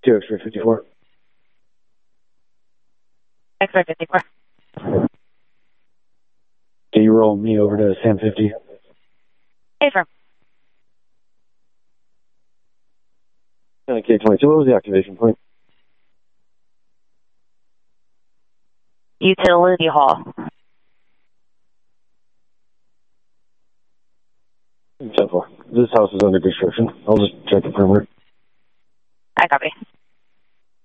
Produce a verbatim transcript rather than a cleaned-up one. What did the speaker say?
two X-ray fifty-four. X-ray fifty-four. Can you roll me over to Sam fifty? Hey, firm. K twenty-two, what was the activation point? Utility hall. ten four. This house is under construction. I'll just check the perimeter. I copy.